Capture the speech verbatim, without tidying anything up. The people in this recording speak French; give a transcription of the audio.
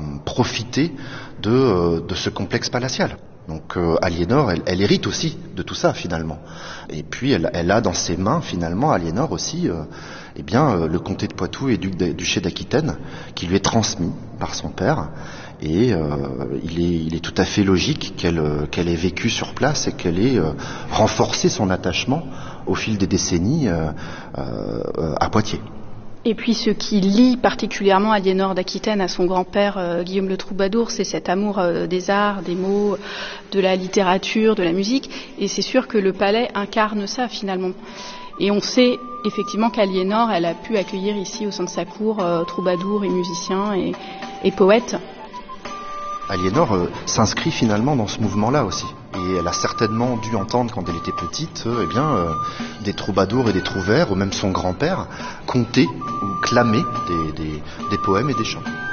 profiter de, de ce complexe palatial. Donc euh, Aliénor, elle, elle hérite aussi de tout ça finalement. Et puis elle, elle a dans ses mains finalement, Aliénor aussi, euh, eh bien, euh, le comté de Poitou et du duché d'Aquitaine, qui lui est transmis par son père. Et euh, il, est, il est tout à fait logique qu'elle, euh, qu'elle ait vécu sur place et qu'elle ait euh, renforcé son attachement au fil des décennies euh, euh, à Poitiers. Et puis ce qui lie particulièrement Aliénor d'Aquitaine à son grand-père euh, Guillaume le Troubadour, c'est cet amour euh, des arts, des mots, de la littérature, de la musique. Et c'est sûr que le palais incarne ça finalement. Et on sait effectivement qu'Aliénor, elle a pu accueillir ici au sein de sa cour euh, troubadours et musiciens et, et poètes. Aliénor euh, s'inscrit finalement dans ce mouvement-là aussi. Et elle a certainement dû entendre quand elle était petite euh, eh bien, euh, des troubadours et des trouvères, ou même son grand-père, conter ou clamer des, des, des poèmes et des chants.